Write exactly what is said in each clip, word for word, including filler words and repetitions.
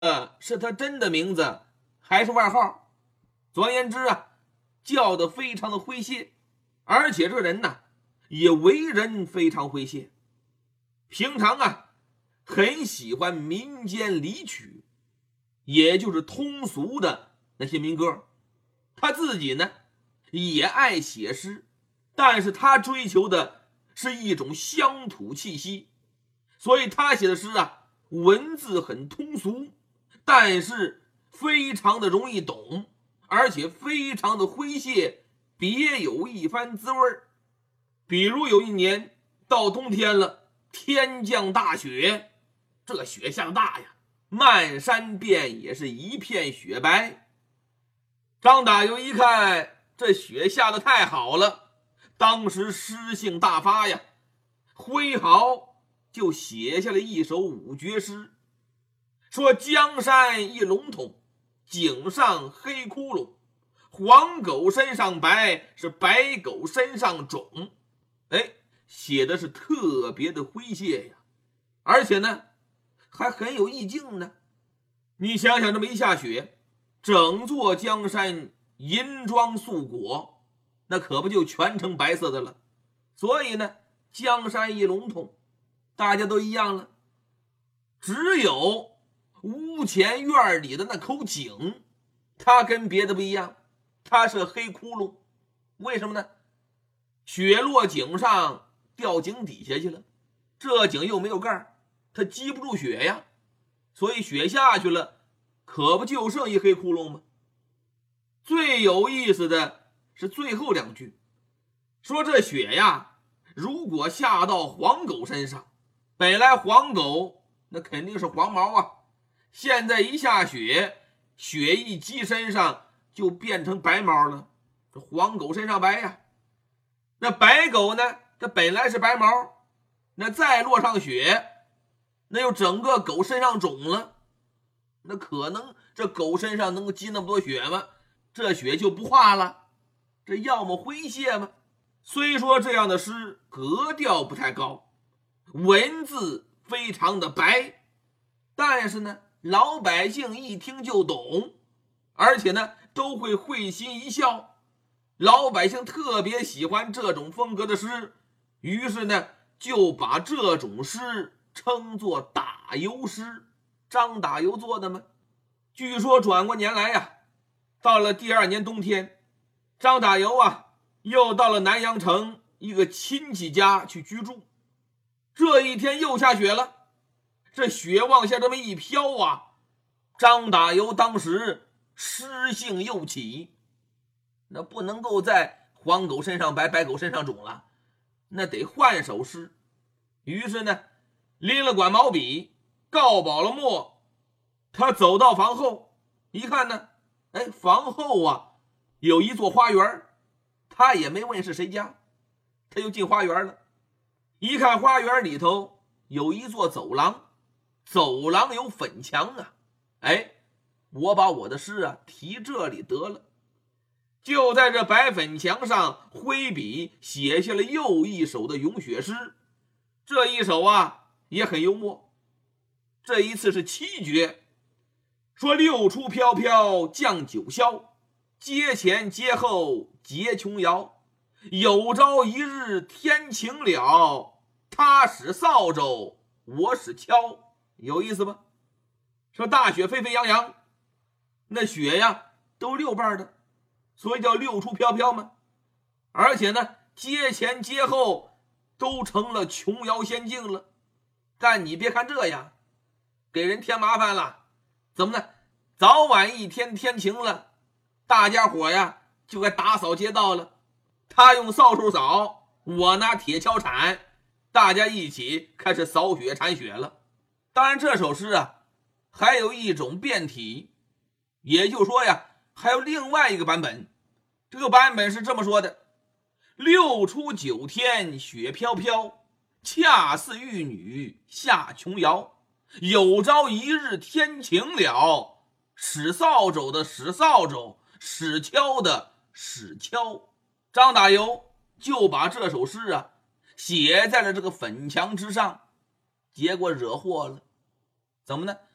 呃，是他真的名字还是外号？总而言之啊，叫得非常的诙谐，而且这人呢也为人非常诙谐。平常啊很喜欢民间离曲，也就是通俗的那些民歌。他自己呢也爱写诗，但是他追求的是一种乡土气息，所以他写的诗啊文字很通俗，但是非常的容易懂，而且非常的诙谐，别有一番滋味。比如有一年到冬天了，天降大雪，这雪下大呀，漫山遍野是一片雪白。张大游一看这雪下得太好了，当时诗兴大发呀，挥毫就写下了一首五绝诗，说江山一笼统，井上黑窟窿，黄狗身上白，是白狗身上肿。哎，写的是特别的诙谐呀，而且呢还很有意境呢。你想想，这么一下雪，整座江山银装素裹，那可不就全成白色的了。所以呢江山一笼统，大家都一样了，只有屋前院里的那口井，它跟别的不一样，它是黑窟窿。为什么呢？雪落井上掉井底下去了，这井又没有盖，它积不住雪呀，所以雪下去了，可不就剩一黑窟窿吗？最有意思的是最后两句，说这雪呀如果下到黄狗身上，本来黄狗那肯定是黄毛啊，现在一下雪，雪一积身上就变成白毛了，这黄狗身上白呀。那白狗呢，它本来是白毛，那再落上雪，那又整个狗身上肿了，那可能这狗身上能够积那么多雪吗？这雪就不化了，这要么诙谐吗？虽说这样的诗格调不太高，文字非常的白，但是呢老百姓一听就懂，而且呢都会会心一笑。老百姓特别喜欢这种风格的诗，于是呢就把这种诗称作打油诗。张打油做的吗？据说转过年来呀，到了第二年冬天，张打油啊又到了南阳城一个亲戚家去居住。这一天又下雪了，这雪往下这么一飘啊，张打油当时诗兴又起，那不能够在黄狗身上白，白狗身上肿了，那得换首诗。于是呢拎了管毛笔，告饱了墨，他走到房后一看呢，哎，房后啊有一座花园，他也没问是谁家，他就进花园了。一看花园里头有一座走廊，走廊有粉墙啊，哎，我把我的诗啊题这里得了。就在这白粉墙上挥笔写下了又一首的咏雪诗，这一首啊也很幽默。这一次是七绝，说六出飘飘降九霄，阶前阶后结琼瑶，有朝一日天晴了，他使扫帚我使锹。有意思吧？说大雪飞飞扬扬，那雪呀都六瓣的，所以叫六出飘飘嘛。而且呢阶前阶后都成了琼瑶仙境了。但你别看这样给人添麻烦了，怎么呢？早晚一天天晴了，大家伙呀就该打扫街道了。他用扫帚扫，我拿铁锹铲，大家一起开始扫雪铲雪了。当然这首诗啊还有一种变体，也就是说呀还有另外一个版本。这个版本是这么说的：六出九天雪飘飘，恰似玉女下琼瑶，有朝一日天晴了，使扫帚的使扫帚，使锹的使锹。张大游就把这首诗啊写在了这个粉墙之上，结果惹祸了。怎么呢？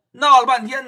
闹了半天